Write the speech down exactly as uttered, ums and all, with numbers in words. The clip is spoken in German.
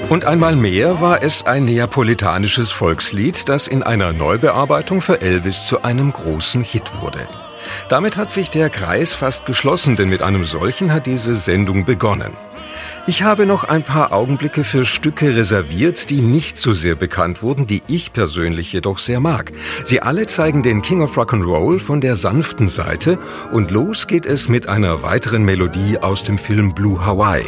Und einmal mehr war es ein neapolitanisches Volkslied, das in einer Neubearbeitung für Elvis zu einem großen Hit wurde. Damit hat sich der Kreis fast geschlossen, denn mit einem solchen hat diese Sendung begonnen. Ich habe noch ein paar Augenblicke für Stücke reserviert, die nicht so sehr bekannt wurden, die ich persönlich jedoch sehr mag. Sie alle zeigen den King of Rock'n'Roll von der sanften Seite und los geht es mit einer weiteren Melodie aus dem Film Blue Hawaii.